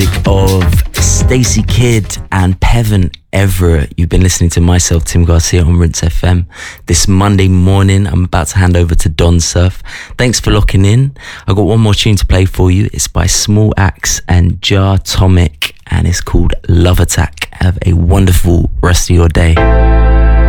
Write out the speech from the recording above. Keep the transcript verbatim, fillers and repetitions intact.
Of Stacey Kidd and Peven Everett. You've been listening to myself, Tim Garcia, on Rinse F M. This Monday morning, I'm about to hand over to Don Surf. Thanks for locking in. I've got one more tune to play for you. It's by Small Axe and Jar Tomic, and it's called Love Attack. Have a wonderful rest of your day.